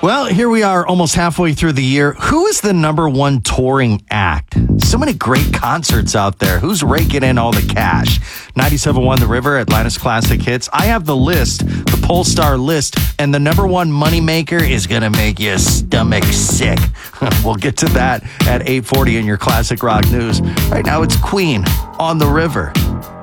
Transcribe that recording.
Well, here we are almost halfway through the year. Who is the number one touring act? So many great concerts out there. Who's raking in all the cash? 97.1 The River, Atlantis Classic Hits. I have the list, the Polestar list, and the number one moneymaker is going to make your stomach sick. We'll get to that at 8:40 in your Classic Rock News. Right now, it's Queen on the River.